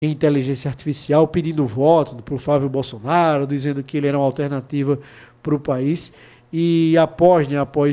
em inteligência artificial, pedindo voto para o Flávio Bolsonaro, dizendo que ele era uma alternativa para o país. E após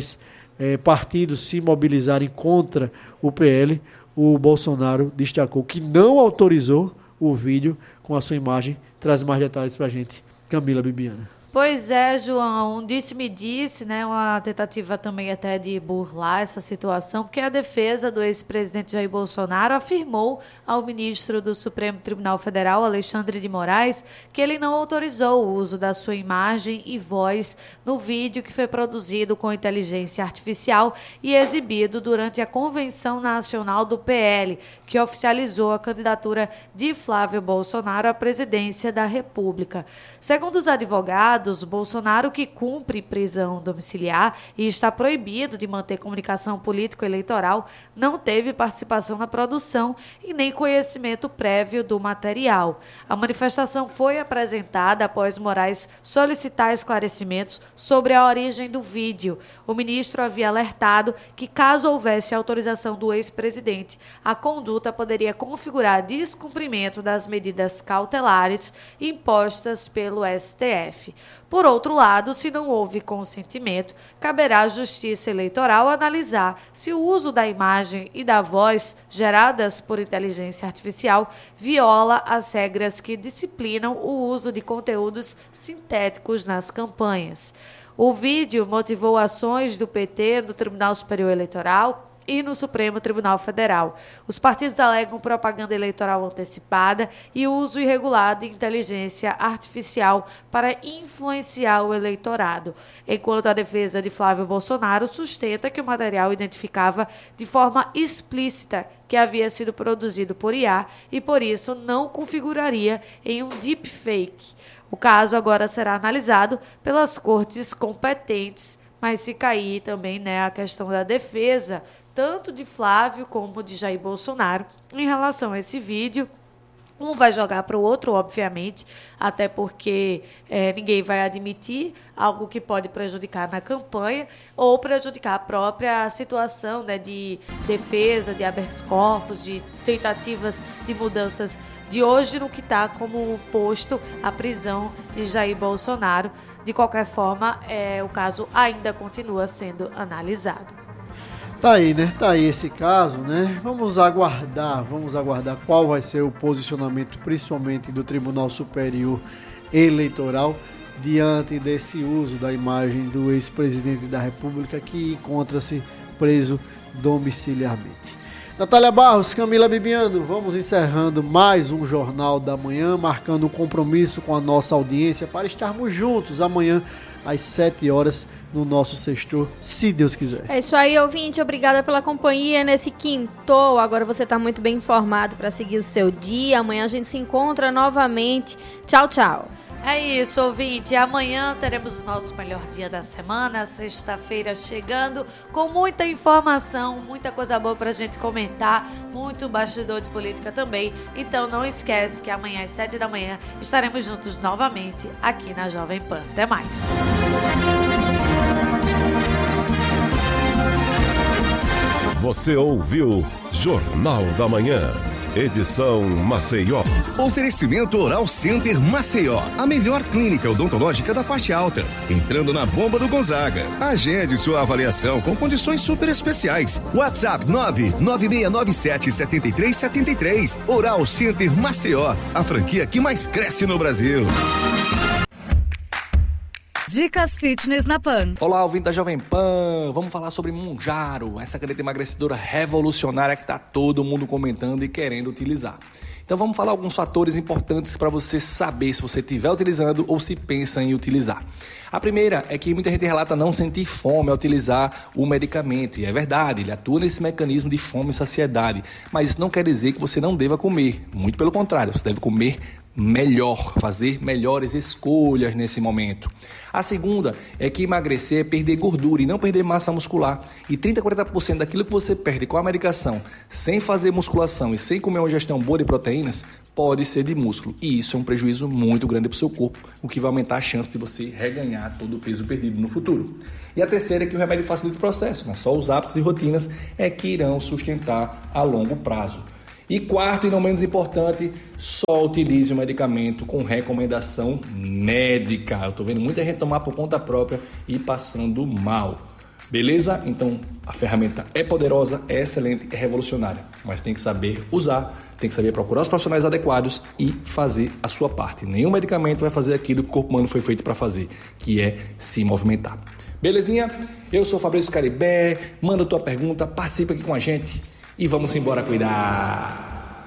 partidos se mobilizarem contra o PL, o Bolsonaro destacou que não autorizou o vídeo com a sua imagem. Traz mais detalhes para a gente, Camila Bibiana. Pois é, João, disse-me-disse, né, uma tentativa também até de burlar essa situação, porque a defesa do ex-presidente Jair Bolsonaro afirmou ao ministro do Supremo Tribunal Federal, Alexandre de Moraes, que ele não autorizou o uso da sua imagem e voz no vídeo que foi produzido com inteligência artificial e exibido durante a Convenção Nacional do PL, que oficializou a candidatura de Flávio Bolsonaro à presidência da República. Segundo os advogados, Bolsonaro, que cumpre prisão domiciliar e está proibido de manter comunicação político-eleitoral, não teve participação na produção e nem conhecimento prévio do material. A manifestação foi apresentada após Moraes solicitar esclarecimentos sobre a origem do vídeo. O ministro havia alertado que, caso houvesse autorização do ex-presidente, a conduta poderia configurar descumprimento das medidas cautelares impostas pelo STF. Por outro lado, se não houve consentimento, caberá à Justiça Eleitoral analisar se o uso da imagem e da voz geradas por inteligência artificial viola as regras que disciplinam o uso de conteúdos sintéticos nas campanhas. O vídeo motivou ações do PT no Tribunal Superior Eleitoral e no Supremo Tribunal Federal. Os partidos alegam propaganda eleitoral antecipada e uso irregular de inteligência artificial para influenciar o eleitorado, enquanto a defesa de Flávio Bolsonaro sustenta que o material identificava de forma explícita que havia sido produzido por IA e, por isso, não configuraria em um deepfake. O caso agora será analisado pelas cortes competentes, mas fica aí também, né, a questão da defesa tanto de Flávio como de Jair Bolsonaro em relação a esse vídeo. Um vai jogar para o outro, obviamente, até porque ninguém vai admitir algo que pode prejudicar na campanha ou prejudicar a própria situação, né, de defesa, de habeas corpus, de tentativas de mudanças de hoje no que está como posto a prisão de Jair Bolsonaro. De qualquer forma, o caso ainda continua sendo analisado. Tá aí, né? Tá aí esse caso, né? Vamos aguardar qual vai ser o posicionamento, principalmente do Tribunal Superior Eleitoral, diante desse uso da imagem do ex-presidente da República que encontra-se preso domiciliarmente. Natália Barros, Camila Bibiano, vamos encerrando mais um Jornal da Manhã, marcando um compromisso com a nossa audiência para estarmos juntos amanhã às 7 horas no nosso sextor, se Deus quiser. É isso aí, ouvinte. Obrigada pela companhia nesse quintou. Agora você está muito bem informado para seguir o seu dia. Amanhã a gente se encontra novamente. Tchau, tchau. É isso, ouvinte. Amanhã teremos o nosso melhor dia da semana, sexta-feira chegando, com muita informação, muita coisa boa pra gente comentar, muito bastidor de política também. Então não esquece que amanhã às 7 da manhã estaremos juntos novamente aqui na Jovem Pan. Até mais. Você ouviu Jornal da Manhã. Edição Maceió. Oferecimento Oral Center Maceió. A melhor clínica odontológica da parte alta. Entrando na bomba do Gonzaga. Agende sua avaliação com condições super especiais. WhatsApp 996977373. Oral Center Maceió. A franquia que mais cresce no Brasil. Dicas Fitness na Pan. Olá, ouvinte da Jovem Pan. Vamos falar sobre Mounjaro, essa caneta emagrecedora revolucionária que está todo mundo comentando e querendo utilizar. Então vamos falar alguns fatores importantes para você saber se você estiver utilizando ou se pensa em utilizar. A primeira é que muita gente relata não sentir fome ao utilizar o medicamento. E é verdade, ele atua nesse mecanismo de fome e saciedade. Mas isso não quer dizer que você não deva comer. Muito pelo contrário, você deve comer melhor, fazer melhores escolhas nesse momento. A segunda é que emagrecer é perder gordura e não perder massa muscular. E 30% a 40% daquilo que você perde com a medicação, sem fazer musculação e sem comer uma ingestão boa de proteínas, pode ser de músculo. E isso é um prejuízo muito grande para o seu corpo, o que vai aumentar a chance de você reganhar todo o peso perdido no futuro. E a terceira é que o remédio facilita o processo, mas só os hábitos e rotinas é que irão sustentar a longo prazo. E quarto e não menos importante, só utilize o medicamento com recomendação médica. Eu estou vendo muita gente tomar por conta própria e passando mal. Beleza? Então a ferramenta é poderosa, é excelente, é revolucionária. Mas tem que saber usar, tem que saber procurar os profissionais adequados e fazer a sua parte. Nenhum medicamento vai fazer aquilo que o corpo humano foi feito para fazer, que é se movimentar. Belezinha? Eu sou o Fabrício Caribé, manda tua pergunta, participa aqui com a gente e vamos embora cuidar.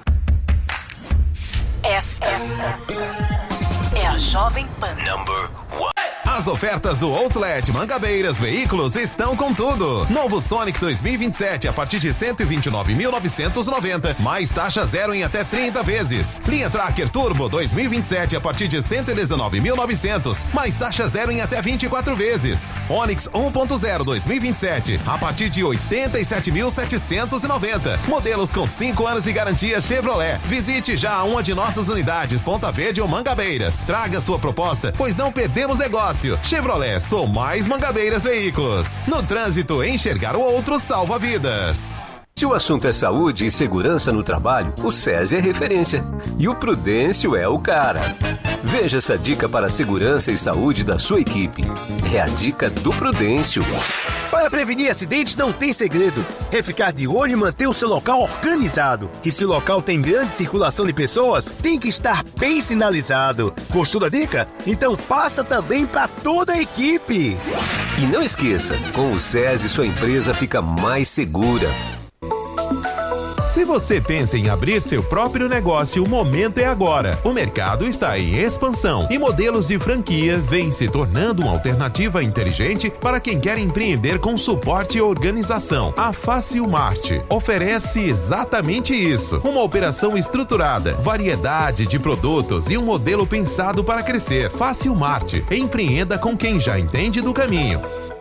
Esta é a Jovem Pan. As ofertas do Outlet Mangabeiras Veículos estão com tudo. Novo Sonic 2027 a partir de 129.990, mais taxa zero em até 30 vezes. Linha Tracker Turbo 2027 a partir de 119.900, mais taxa zero em até 24 vezes. Onix 1.0 2027 a partir de 87.790. Modelos com 5 anos de garantia Chevrolet. Visite já uma de nossas unidades, Ponta Verde ou Mangabeiras. Traga sua proposta, pois não perdemos negócio. Chevrolet, sou mais Mangabeiras Veículos. No trânsito, enxergar o outro salva vidas. Se o assunto é saúde e segurança no trabalho, o SESI é referência. E o Prudêncio é o cara. Veja essa dica para a segurança e saúde da sua equipe. É a dica do Prudêncio. Para prevenir acidentes não tem segredo. É ficar de olho e manter o seu local organizado. E se o local tem grande circulação de pessoas, tem que estar bem sinalizado. Gostou da dica? Então passa também para toda a equipe. E não esqueça, com o SESI sua empresa fica mais segura. Se você pensa em abrir seu próprio negócio, o momento é agora. O mercado está em expansão e modelos de franquia vêm se tornando uma alternativa inteligente para quem quer empreender com suporte e organização. A Facilmart oferece exatamente isso. Uma operação estruturada, variedade de produtos e um modelo pensado para crescer. Facilmart, empreenda com quem já entende do caminho.